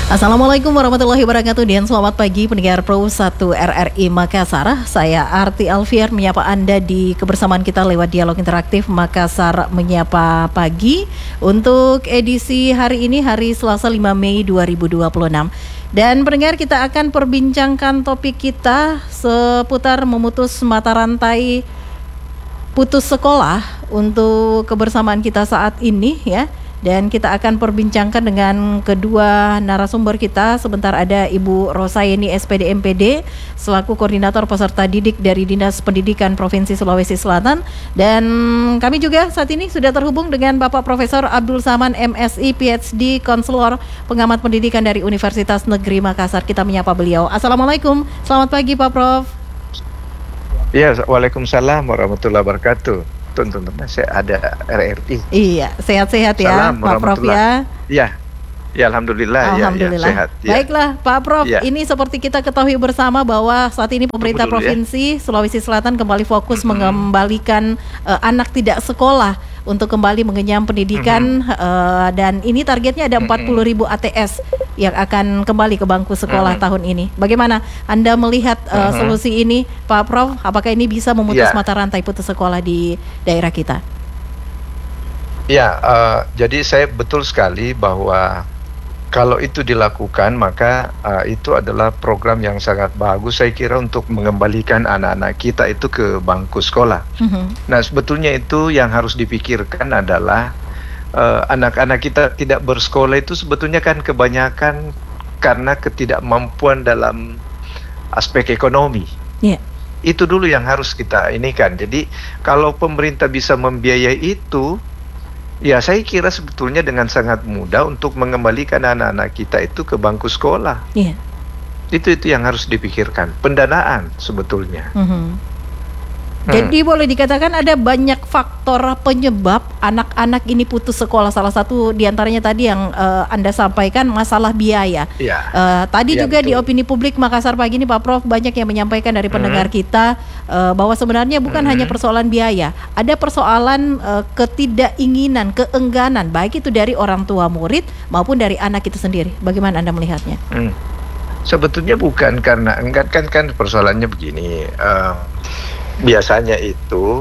Assalamualaikum warahmatullahi wabarakatuh dan selamat pagi pendengar Pro 1 RRI Makassar. Saya Arti Alfian menyapa Anda di kebersamaan kita lewat dialog interaktif Makassar Menyapa Pagi untuk edisi hari ini, hari Selasa 5 Mei 2026. Dan pendengar, kita akan perbincangkan topik kita seputar memutus mata rantai putus sekolah untuk kebersamaan kita saat ini ya. Dan kita akan perbincangkan dengan kedua narasumber kita. Sebentar ada Ibu Rosaini SPD MPD selaku koordinator peserta didik dari Dinas Pendidikan Provinsi Sulawesi Selatan. Dan kami juga saat ini sudah terhubung dengan Bapak Profesor Abdul Saman MSI PhD Konselor Pengamat Pendidikan dari Universitas Negeri Makassar. Kita menyapa beliau. Assalamualaikum, selamat pagi Pak Prof. Ya, waalaikumsalam warahmatullahi wabarakatuh. Tentu saya ada RRI. Iya, sehat-sehat ya Pak Prof ya. Ya, alhamdulillah. Ya, sehat. Ya. Baiklah Pak Prof, ini seperti kita ketahui bersama bahwa saat ini pemerintah Provinsi Sulawesi Selatan kembali fokus mengembalikan anak tidak sekolah untuk kembali mengenyam pendidikan dan ini targetnya ada 40.000 ATS yang akan kembali ke bangku sekolah tahun ini. Bagaimana Anda melihat solusi ini Pak Prof? Apakah ini bisa memutus mata rantai putus sekolah di daerah kita? Ya, jadi saya betul sekali bahwa kalau itu dilakukan maka itu adalah program yang sangat bagus saya kira untuk mengembalikan anak-anak kita itu ke bangku sekolah. Nah, sebetulnya itu yang harus dipikirkan adalah anak-anak kita tidak bersekolah itu sebetulnya kan kebanyakan karena ketidakmampuan dalam aspek ekonomi. Itu dulu yang harus kita inikan. Jadi kalau pemerintah bisa membiayai itu, ya saya kira sebetulnya dengan sangat mudah untuk mengembalikan anak-anak kita itu ke bangku sekolah. Itu yang harus dipikirkan, pendanaan sebetulnya. Jadi boleh dikatakan ada banyak faktor penyebab anak-anak ini putus sekolah. Salah satu diantaranya tadi yang Anda sampaikan masalah biaya. Tadi juga betul. Di opini publik Makassar pagi ini Pak Prof banyak yang menyampaikan dari pendengar kita bahwa sebenarnya bukan hanya persoalan biaya, ada persoalan ketidakinginan, keengganan baik itu dari orang tua murid maupun dari anak itu sendiri. Bagaimana Anda melihatnya? Sebetulnya bukan karena enggan kan persoalannya begini. Biasanya itu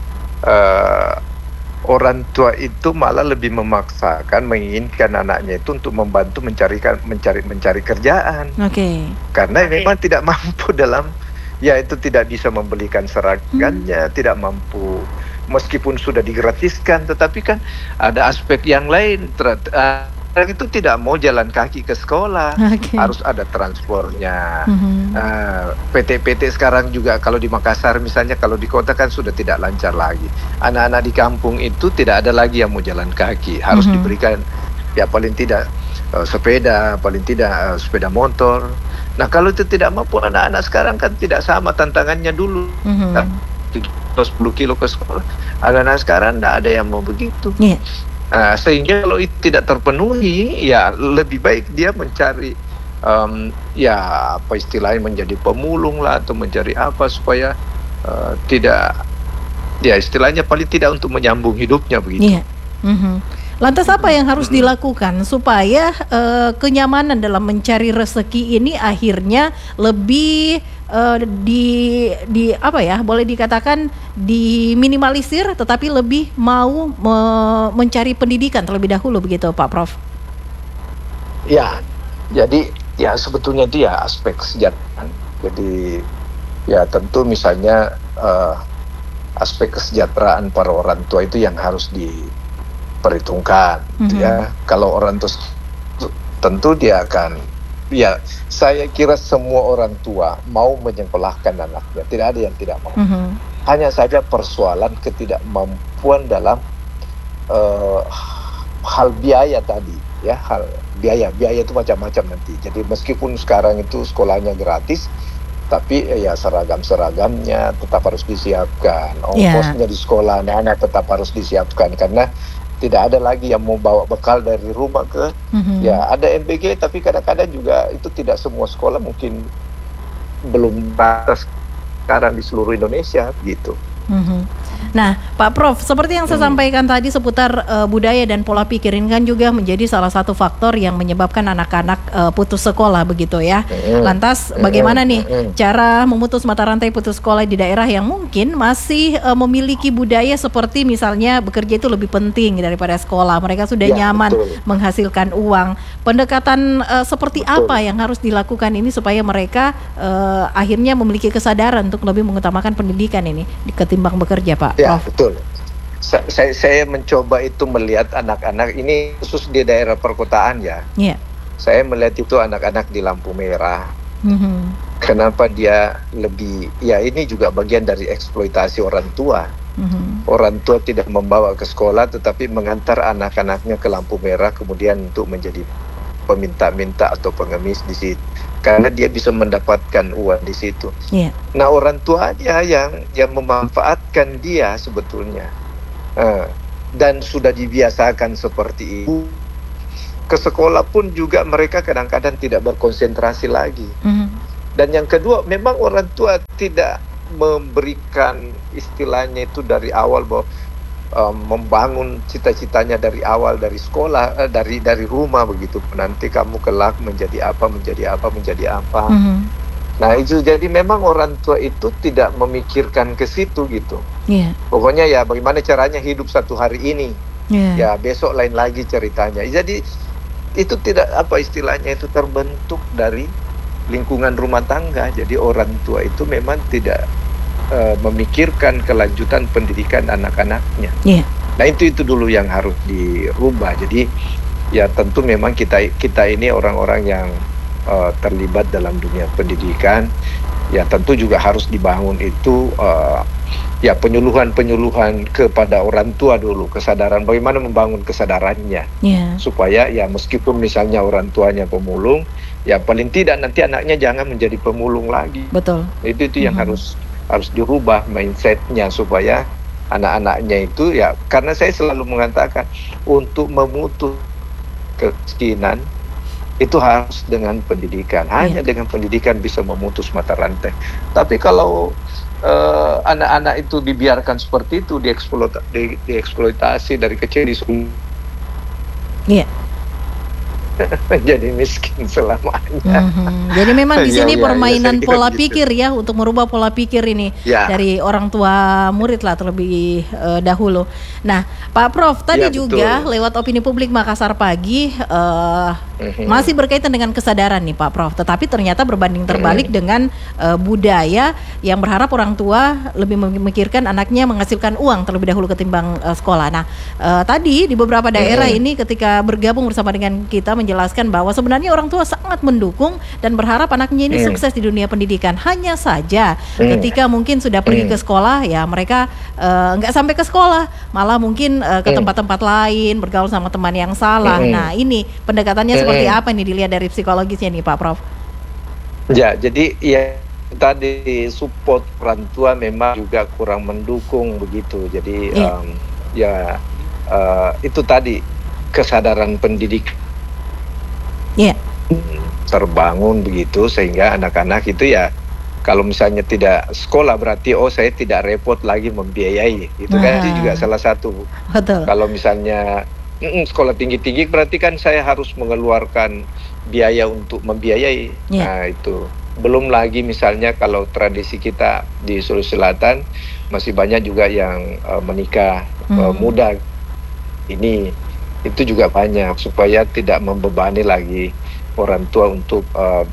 orang tua itu malah lebih memaksakan menginginkan anaknya itu untuk membantu mencari kerjaan. Karena memang tidak mampu dalam itu tidak bisa membelikan seragamnya, tidak mampu meskipun sudah digratiskan, tetapi kan ada aspek yang lain. Itu tidak mau jalan kaki ke sekolah, harus ada transportnya. PT-PT sekarang juga kalau di Makassar misalnya, kalau di kota kan sudah tidak lancar lagi. Anak-anak di kampung itu tidak ada lagi yang mau jalan kaki, harus diberikan ya paling tidak sepeda, paling tidak sepeda motor. Nah kalau itu tidak mampu, anak-anak sekarang kan tidak sama tantangannya dulu. 10 kilo ke sekolah, anak-anak sekarang tidak ada yang mau begitu. Sehingga kalau itu tidak terpenuhi, ya lebih baik dia mencari apa istilahnya, menjadi pemulung lah atau mencari apa supaya tidak, ya istilahnya paling tidak untuk menyambung hidupnya begitu. Lantas apa yang harus dilakukan supaya kenyamanan dalam mencari rezeki ini akhirnya lebih boleh dikatakan diminimalisir, tetapi lebih mau mencari pendidikan terlebih dahulu begitu Pak Prof? Ya, jadi ya sebetulnya itu ya aspek kesejahteraan. Jadi ya tentu misalnya aspek kesejahteraan para orang tua itu yang harus diperhitungkan. Ya, kalau orang tua tentu dia akan, ya saya kira semua orang tua mau menyekolahkan anaknya, tidak ada yang tidak mau. Hanya saja persoalan ketidakmampuan dalam hal biaya tadi, ya, hal biaya itu macam-macam nanti. Jadi meskipun sekarang itu sekolahnya gratis, tapi ya seragam-seragamnya tetap harus disiapkan, ongkosnya di sekolah anak-anak tetap harus disiapkan, karena tidak ada lagi yang mau bawa bekal dari rumah ke, ya ada MBG, tapi kadang-kadang juga itu tidak semua sekolah, mungkin belum batas sekarang di seluruh Indonesia gitu. Nah, Pak Prof, seperti yang saya sampaikan tadi seputar budaya dan pola pikir ini kan juga menjadi salah satu faktor yang menyebabkan anak-anak putus sekolah begitu ya. Lantas bagaimana nih cara memutus mata rantai putus sekolah di daerah yang mungkin masih memiliki budaya seperti misalnya bekerja itu lebih penting daripada sekolah. Mereka sudah nyaman menghasilkan uang. Pendekatan seperti apa yang harus dilakukan ini supaya mereka akhirnya memiliki kesadaran untuk lebih mengutamakan pendidikan ini ketimbang bekerja, Pak? Ya, betul. Saya mencoba itu melihat anak-anak ini khusus di daerah perkotaan ya. Yeah. Saya melihat itu anak-anak di lampu merah. Kenapa dia lebih, ya ini juga bagian dari eksploitasi orang tua. Orang tua tidak membawa ke sekolah tetapi mengantar anak-anaknya ke lampu merah kemudian untuk menjadi peminta-minta atau pengemis di situ. Karena dia bisa mendapatkan uang di situ. Yeah. Nah, orang tuanya yang memanfaatkan dia sebetulnya, dan sudah dibiasakan seperti itu. Ke sekolah pun juga mereka kadang-kadang tidak berkonsentrasi lagi. Dan yang kedua, memang orang tua tidak memberikan istilahnya itu dari awal bahwa membangun cita-citanya dari awal dari sekolah, dari rumah begitu. Nanti kamu kelak menjadi apa. Nah itu jadi memang orang tua itu tidak memikirkan ke situ gitu. Pokoknya ya bagaimana caranya hidup satu hari ini, ya besok lain lagi ceritanya. Jadi itu tidak istilahnya itu terbentuk dari lingkungan rumah tangga. Jadi orang tua itu memang tidak memikirkan kelanjutan pendidikan anak-anaknya. Nah itu dulu yang harus dirubah. Jadi ya tentu memang kita ini orang-orang yang terlibat dalam dunia pendidikan, ya tentu juga harus dibangun itu ya penyuluhan kepada orang tua dulu, kesadaran bagaimana membangun kesadarannya, supaya ya meskipun misalnya orang tuanya pemulung, ya paling tidak nanti anaknya jangan menjadi pemulung lagi. Betul. Itu yang harus dirubah mindsetnya supaya anak-anaknya itu ya, karena saya selalu mengatakan untuk memutus kemiskinan itu harus dengan pendidikan. Hanya dengan pendidikan bisa memutus mata rantai. Tapi kalau anak-anak itu dibiarkan seperti itu, dieksploitasi dari kecil jadi miskin selamanya. Jadi memang di sini permainan pola pikir ya, untuk merubah pola pikir ini dari orang tua murid lah terlebih dahulu. Nah, Pak Prof tadi juga lewat opini publik Makassar Pagi masih berkaitan dengan kesadaran nih Pak Prof. Tetapi ternyata berbanding terbalik dengan budaya yang berharap orang tua lebih memikirkan anaknya menghasilkan uang terlebih dahulu ketimbang sekolah. Nah, tadi di beberapa daerah ini ketika bergabung bersama dengan kita menjelaskan bahwa sebenarnya orang tua sangat mendukung dan berharap anaknya ini sukses di dunia pendidikan. Hanya saja ketika mungkin sudah pergi ke sekolah, ya mereka nggak sampai ke sekolah, malah mungkin ke tempat-tempat lain, bergaul sama teman yang salah. Nah ini pendekatannya seperti apa nih dilihat dari psikologisnya nih Pak Prof? Ya, jadi ya tadi support orang tua memang juga kurang mendukung begitu. Jadi itu tadi kesadaran pendidik terbangun begitu sehingga anak-anak itu ya kalau misalnya tidak sekolah berarti saya tidak repot lagi membiayai, itu kan itu juga salah satu. Betul. Kalau misalnya sekolah tinggi-tinggi berarti kan saya harus mengeluarkan biaya untuk membiayai. Nah itu belum lagi misalnya kalau tradisi kita di Sulawesi Selatan masih banyak juga yang menikah muda ini, itu juga banyak supaya tidak membebani lagi orang tua untuk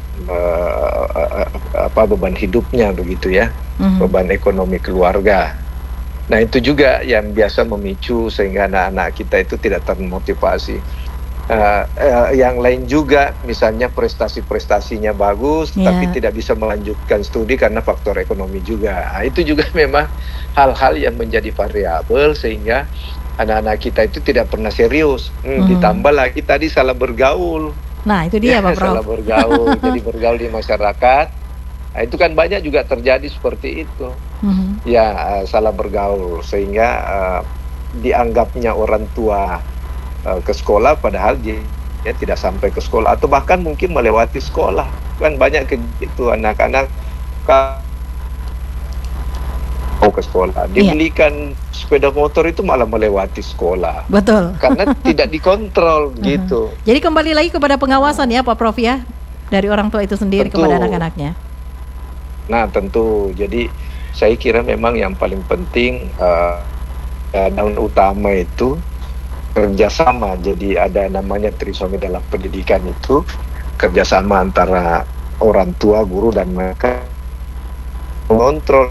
beban hidupnya begitu ya, beban ekonomi keluarga. Nah itu juga yang biasa memicu sehingga anak-anak kita itu tidak termotivasi. Yang lain juga misalnya prestasinya bagus tapi tidak bisa melanjutkan studi karena faktor ekonomi juga. Nah, itu juga memang hal-hal yang menjadi variabel sehingga anak-anak kita itu tidak pernah serius. Ditambah lagi tadi salah bergaul. Nah itu dia Pak Prof. Salah bergaul, jadi bergaul di masyarakat. Nah, itu kan banyak juga terjadi seperti itu. Ya salah bergaul sehingga dianggapnya orang tua ke sekolah padahal dia tidak sampai ke sekolah atau bahkan mungkin melewati sekolah. Kan banyak itu anak-anak mau ke sekolah. Dibelikan sepeda motor itu malah melewati sekolah. Betul. Karena tidak dikontrol gitu. Jadi kembali lagi kepada pengawasan ya Pak Prof ya, dari orang tua itu sendiri kepada anak-anaknya. Nah tentu, jadi saya kira memang yang paling penting dan utama itu kerjasama. Jadi ada namanya trisomi dalam pendidikan itu kerjasama antara orang tua, guru dan mereka mengontrol.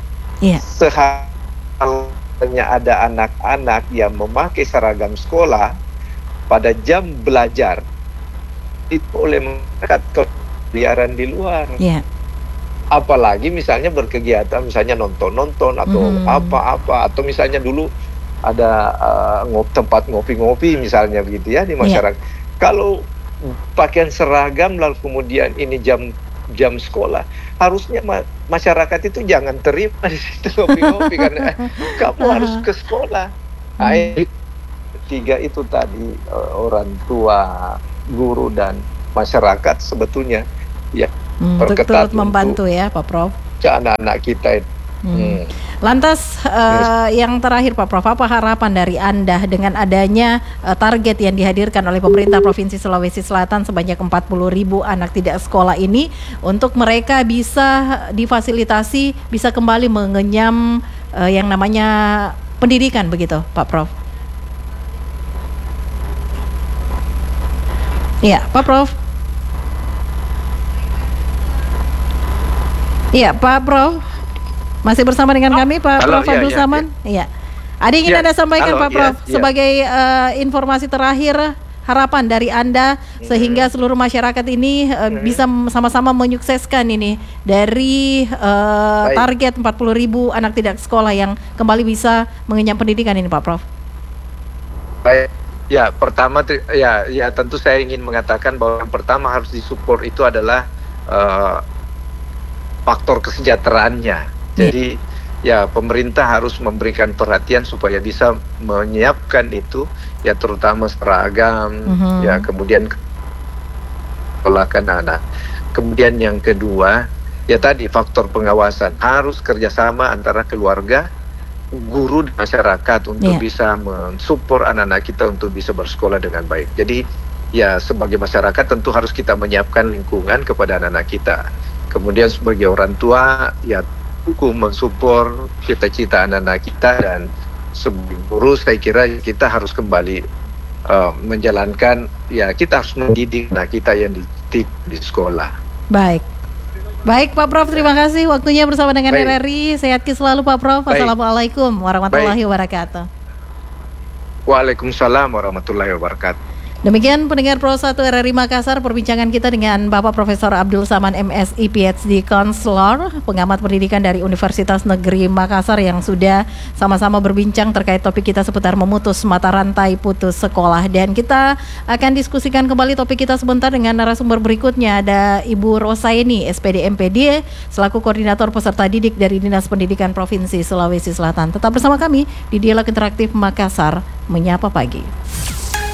Sehalnya ada anak-anak yang memakai seragam sekolah pada jam belajar itu oleh masyarakat keliaran di luar. Apalagi misalnya berkegiatan, misalnya nonton-nonton atau apa-apa, atau misalnya dulu ada tempat ngopi-ngopi misalnya begitu ya di masyarakat. Kalau pakaian seragam lalu kemudian ini jam sekolah, harusnya masyarakat itu jangan terima di situ ngopi-ngopi karena kamu harus ke sekolah. Tiga itu tadi, orang tua, guru dan masyarakat sebetulnya ya perketat membantu ya Pak Prof. Anak-anak kita itu. Lantas yang terakhir Pak Prof, apa harapan dari Anda dengan adanya target yang dihadirkan oleh pemerintah Provinsi Sulawesi Selatan sebanyak 40.000 anak tidak sekolah ini untuk mereka bisa difasilitasi, bisa kembali mengenyam yang namanya pendidikan begitu Pak Prof? Iya Pak Prof. Iya Pak Prof. Masih bersama dengan kami Pak Prof Abdul Saman. Iya. Ada yang ingin Anda sampaikan Pak Prof sebagai informasi terakhir, harapan dari Anda sehingga seluruh masyarakat ini bisa sama-sama menyukseskan ini dari target 40.000 anak tidak sekolah yang kembali bisa mengenyam pendidikan ini Pak Prof. Baik. Ya, pertama ya tentu saya ingin mengatakan bahwa yang pertama harus disupport itu adalah faktor kesejahteraannya. Jadi ya pemerintah harus memberikan perhatian supaya bisa menyiapkan itu ya, terutama seragam ya, kemudian sekolahkan anak. Kemudian yang kedua ya tadi faktor pengawasan, harus kerjasama antara keluarga, guru dan masyarakat untuk bisa mensupport anak-anak kita untuk bisa bersekolah dengan baik. Jadi ya sebagai masyarakat tentu harus kita menyiapkan lingkungan kepada anak-anak kita. Kemudian sebagai orang tua ya mensupport cita-cita anak-anak kita, dan sebagai guru saya kira kita harus kembali menjalankan ya, kita harus mendidik anak kita yang di sekolah. Baik Pak Prof, terima kasih waktunya bersama dengan RRI. Sehat selalu Pak Prof. Assalamualaikum warahmatullahi wabarakatuh. Waalaikumsalam warahmatullahi wabarakatuh. Demikian pendengar Pro 1 RRI Makassar, perbincangan kita dengan Bapak Profesor Abdul Saman MSI PhD Counselor, pengamat pendidikan dari Universitas Negeri Makassar, yang sudah sama-sama berbincang terkait topik kita seputar memutus mata rantai putus sekolah. Dan kita akan diskusikan kembali topik kita sebentar dengan narasumber berikutnya. Ada Ibu Rosaini, SPD MPD, selaku Koordinator Peserta Didik dari Dinas Pendidikan Provinsi Sulawesi Selatan. Tetap bersama kami di Dialog Interaktif Makassar, Menyapa Pagi.